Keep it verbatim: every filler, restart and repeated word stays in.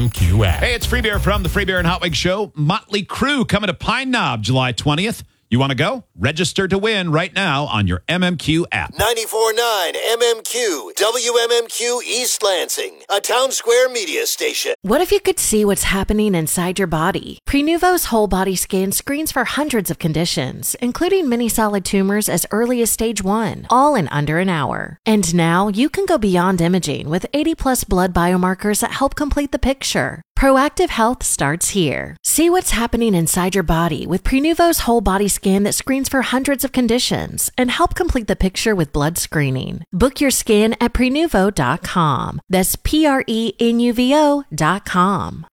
M Q app. Hey, it's Free Beer from the Free Beer and Hot Wings Show. Motley Crue coming to Pine Knob July twentieth. You want to go? Register to win right now on your M M Q app. ninety-four point nine M M Q, W M M Q East Lansing, a Town Square media station. What if you could see what's happening inside your body? Prenuvo's whole body scan screens for hundreds of conditions, including many solid tumors as early as stage one, all in under an hour. And now you can go beyond imaging with eighty plus blood biomarkers that help complete the picture. Proactive health starts here. See what's happening inside your body with Prenuvo's whole body scan that screens for hundreds of conditions and help complete the picture with blood screening. Book your scan at Prenuvo dot com. That's P R E N U V O dot com.